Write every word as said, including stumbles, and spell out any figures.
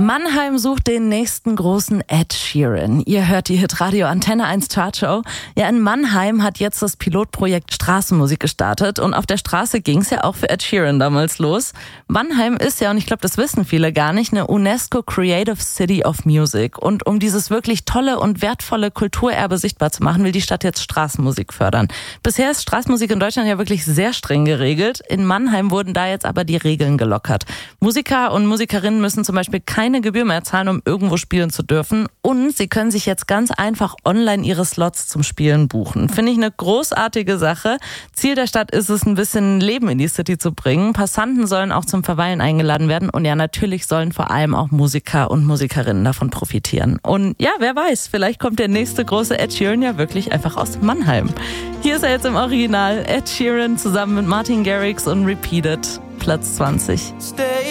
Mannheim sucht den nächsten großen Ed Sheeran. Ihr hört die Hitradio Antenne eins Chartshow. Ja, in Mannheim hat jetzt das Pilotprojekt Straßenmusik gestartet und auf der Straße ging es ja auch für Ed Sheeran damals los. Mannheim ist ja, und ich glaube, das wissen viele gar nicht, eine UNESCO Creative City of Music. Und um dieses wirklich tolle und wertvolle Kulturerbe sichtbar zu machen, will die Stadt jetzt Straßenmusik fördern. Bisher ist Straßenmusik in Deutschland ja wirklich sehr streng geregelt. In Mannheim wurden da jetzt aber die Regeln gelockert. Musiker und Musikerinnen müssen zum Beispiel keine Gebühr mehr zahlen, um irgendwo spielen zu dürfen. Und sie können sich jetzt ganz einfach online ihre Slots zum Spielen buchen. Finde ich eine großartige Sache. Ziel der Stadt ist es, ein bisschen Leben in die City zu bringen. Passanten sollen auch zum Verweilen eingeladen werden. Und ja, natürlich sollen vor allem auch Musiker und Musikerinnen davon profitieren. Und ja, wer weiß, vielleicht kommt der nächste große Ed Sheeran ja wirklich einfach aus Mannheim. Hier ist er jetzt im Original. Ed Sheeran zusammen mit Martin Garrix und Repeated. Platz zwanzig.